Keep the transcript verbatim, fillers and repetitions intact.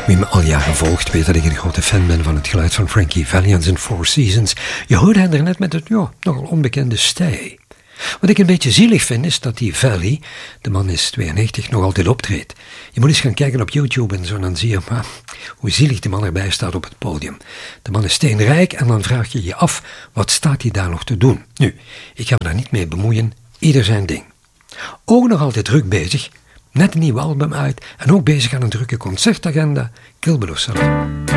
Wie me al jaren volgt weet dat ik een grote fan ben van het geluid van Frankie Valli en zijn Four Seasons. Je hoorde hem daarnet met het ja, nogal onbekende Stay. Wat ik een beetje zielig vind is dat die Valli, de man is tweeënnegentig, nog altijd optreedt. Je moet eens gaan kijken op YouTube en zo, dan zie je maar, hoe zielig die man erbij staat op het podium. De man is steenrijk en dan vraag je je af, wat staat hij daar nog te doen? Nu, ik ga me daar niet mee bemoeien, ieder zijn ding. Ook nog altijd druk bezig, net een nieuw album uit en ook bezig aan een drukke concertagenda, Kilbelo Salon.